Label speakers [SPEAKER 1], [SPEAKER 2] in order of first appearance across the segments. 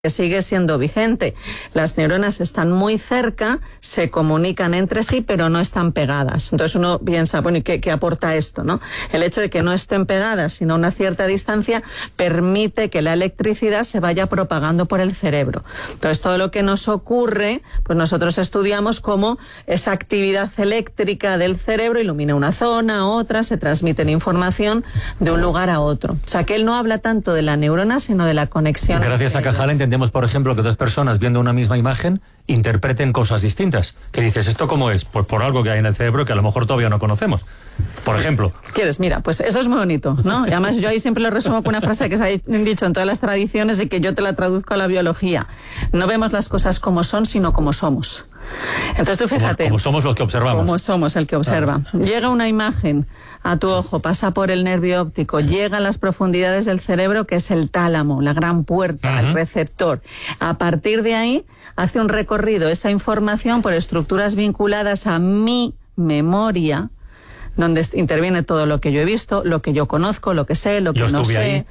[SPEAKER 1] que sigue siendo vigente. Las neuronas están muy cerca, se comunican entre sí, pero no están pegadas. Entonces uno piensa, bueno, ¿y qué aporta esto, no? El hecho de que no estén pegadas, sino a una cierta distancia, permite que la electricidad se vaya propagando por el cerebro. Entonces todo lo que nos ocurre, pues nosotros estudiamos cómo esa actividad eléctrica del cerebro ilumina una zona, otra, se transmite información de un lugar a otro. O sea que él no habla tanto de la neurona, sino de la conexión.
[SPEAKER 2] Gracias a Cajal entendemos, por ejemplo, que dos personas viendo una misma imagen interpreten cosas distintas. Que dices, ¿esto cómo es? Pues por algo que hay en el cerebro que a lo mejor todavía no conocemos. Por ejemplo.
[SPEAKER 1] ¿Quieres? Mira, pues eso es muy bonito, ¿no? Y además yo ahí siempre lo resumo con una frase que se ha dicho en todas las tradiciones y que yo te la traduzco a la biología. No vemos las cosas como son, sino como somos. Entonces tú fíjate.
[SPEAKER 2] Como somos los que observamos.
[SPEAKER 1] Como somos el que observa. Llega una imagen a tu ojo, pasa por el nervio óptico, llega a las profundidades del cerebro, que es el tálamo, la gran puerta, el receptor. A partir de ahí hace un recorrido esa información por estructuras vinculadas a mi memoria, donde interviene todo lo que yo he visto, lo que yo conozco, lo que sé, lo que no sé.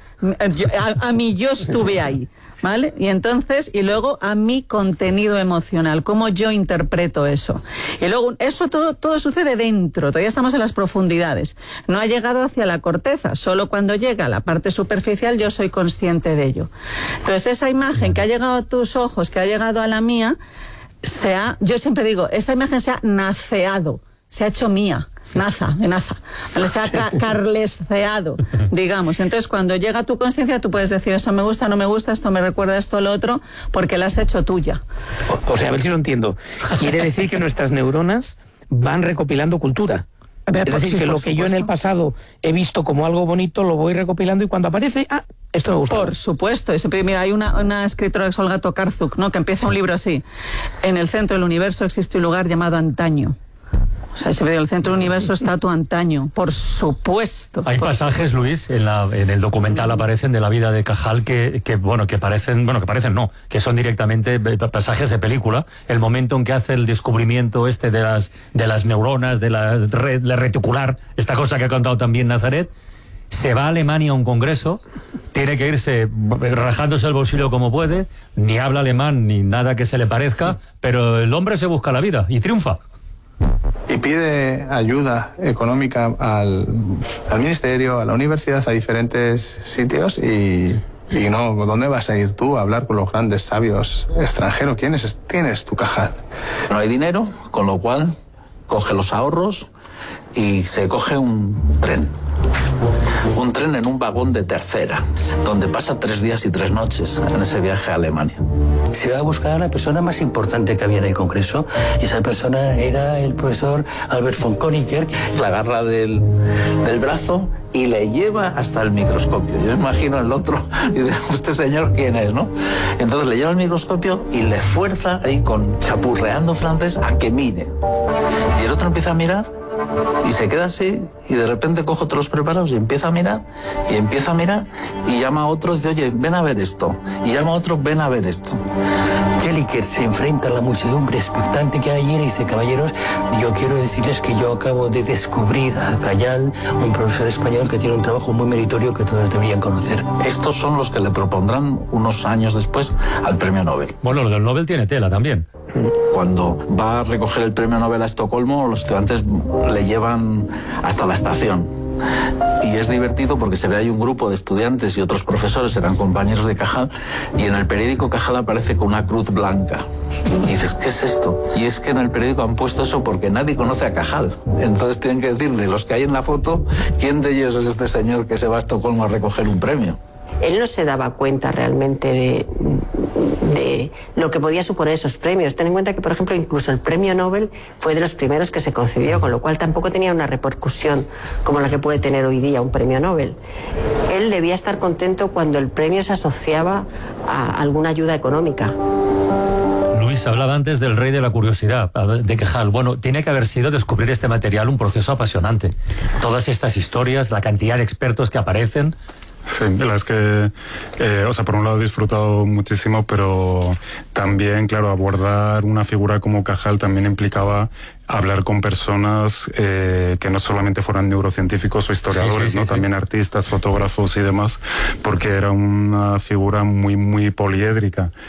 [SPEAKER 1] A mí yo estuve ahí, ¿vale? Y entonces, y luego a mi contenido emocional, cómo yo interpreto eso. Y luego, eso todo sucede dentro, todavía estamos en las profundidades. No ha llegado hacia la corteza, solo cuando llega a la parte superficial yo soy consciente de ello. Entonces, esa imagen que ha llegado a tus ojos, que ha llegado a la mía, yo siempre digo, esa imagen se ha naceado, se ha hecho mía. Naza, ¿vale? Se ha carlesceado, digamos. Entonces, cuando llega a tu conciencia, tú puedes decir, eso me gusta, no me gusta, esto me recuerda esto, lo otro, porque la has hecho tuya.
[SPEAKER 3] O sea, a ver si lo entiendo. Quiere decir que nuestras neuronas van recopilando cultura. Es decir, que lo que yo en el pasado he visto como algo bonito, lo voy recopilando y cuando aparece, esto me gusta.
[SPEAKER 1] Por supuesto. Mira, hay una escritora que es Olga Tokarczuk, ¿no? Que empieza un libro así. En el centro del universo existe un lugar llamado antaño. O sea, el centro del universo está tu antaño, por supuesto.
[SPEAKER 2] Hay pasajes, Luis, en el documental aparecen de la vida de Cajal que son directamente pasajes de película. El momento en que hace el descubrimiento de las neuronas, de la reticular, esta cosa que ha contado también Nazaret, se va a Alemania a un congreso, tiene que irse rajándose el bolsillo como puede, ni habla alemán ni nada que se le parezca, pero el hombre se busca la vida y triunfa.
[SPEAKER 4] Y pide ayuda económica al ministerio, a la universidad, a diferentes sitios y no, ¿dónde vas a ir tú a hablar con los grandes sabios extranjeros? ¿Quién es tu Cajal?
[SPEAKER 5] No hay dinero, con lo cual coge los ahorros y se coge un tren. Un tren en un vagón de tercera, donde pasa 3 días y 3 noches en ese viaje a Alemania.
[SPEAKER 6] Se va a buscar a la persona más importante que había en el Congreso, y esa persona era el profesor Albert von Koeniger.
[SPEAKER 5] La agarra del brazo y le lleva hasta el microscopio. Yo imagino el otro y digo, ¿este señor quién es, no? Entonces le lleva el microscopio y le fuerza ahí con chapurreando francés a que mire. Y el otro empieza a mirar y se queda así y de repente coge todos los preparados y empieza a mirar y llama a otro y dice, oye, ven a ver esto, y llama a otro, ven a ver esto.
[SPEAKER 6] Koeniger se enfrenta a la muchedumbre expectante que hay ayer y dice, caballeros, yo quiero decirles que yo acabo de descubrir a Cajal, un profesor español que tiene un trabajo muy meritorio que todos deberían conocer.
[SPEAKER 5] Estos son los que le propondrán unos años después al premio Nobel.
[SPEAKER 2] Bueno, lo del Nobel tiene tela también.
[SPEAKER 5] Cuando va a recoger el premio Nobel a Estocolmo, los estudiantes le llevan hasta la estación. Y es divertido porque se ve ahí un grupo de estudiantes y otros profesores, eran compañeros de Cajal, y en el periódico Cajal aparece con una cruz blanca. Y dices, ¿qué es esto? Y es que en el periódico han puesto eso porque nadie conoce a Cajal. Entonces tienen que decir de los que hay en la foto, ¿quién de ellos es este señor que se va a Estocolmo a recoger un premio?
[SPEAKER 7] Él no se daba cuenta realmente de lo que podía suponer esos premios. Ten en cuenta que, por ejemplo, incluso el premio Nobel fue de los primeros que se concedió, con lo cual tampoco tenía una repercusión como la que puede tener hoy día un premio Nobel. Él debía estar contento cuando el premio se asociaba a alguna ayuda económica.
[SPEAKER 2] Luis hablaba antes del rey de la curiosidad, de Cajal. Bueno, tiene que haber sido descubrir este material un proceso apasionante. Todas estas historias, la cantidad de expertos que aparecen,
[SPEAKER 8] Sí, la verdad es que, por un lado he disfrutado muchísimo, pero también, claro, abordar una figura como Cajal también implicaba hablar con personas que no solamente fueran neurocientíficos o historiadores, ¿no? También artistas, fotógrafos y demás, porque era una figura muy, muy poliédrica.